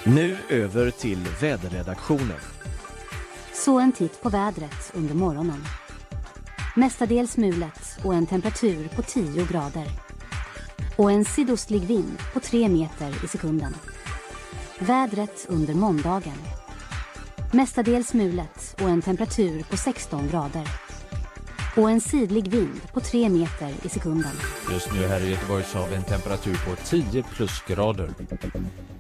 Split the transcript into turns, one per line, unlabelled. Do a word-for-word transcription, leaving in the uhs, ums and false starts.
Nu över till väderredaktionen.
Så en titt på vädret under morgonen. Mestadels mulet och en temperatur på tio grader. Och en sydostlig vind på tre meter i sekunden. Vädret under måndagen. Mestadels mulet och en temperatur på sexton grader. Och en sydlig vind på tre meter i sekunden.
Just nu här i Göteborg så har vi en temperatur på tio plusgrader.